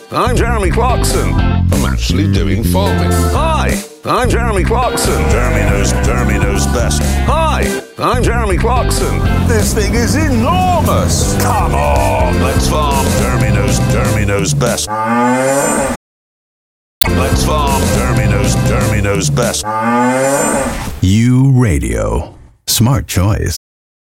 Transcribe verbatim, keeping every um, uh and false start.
I'm Jeremy Clarkson. I'm actually doing farming. Hi, I'm Jeremy Clarkson. Jeremy knows, Jeremy knows best. Hi, I'm Jeremy Clarkson. This thing is enormous. Come on, let's farm. Jeremy knows, Jeremy knows best. Let's farm. Jeremy knows, Jeremy knows best. U Radio. Smart choice.